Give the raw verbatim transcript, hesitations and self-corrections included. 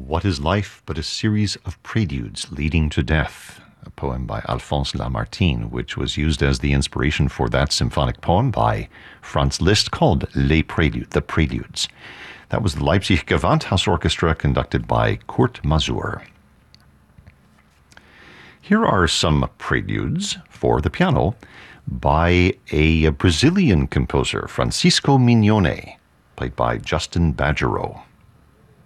What is Life but a Series of Preludes Leading to Death? A poem by Alphonse Lamartine, which was used as the inspiration for that symphonic poem by Franz Liszt called Les Préludes, The Preludes. That was the Leipzig Gewandhaus Orchestra conducted by Kurt Masur. Here are some preludes for the piano by a Brazilian composer, Francisco Mignone, played by Justin Badgerow.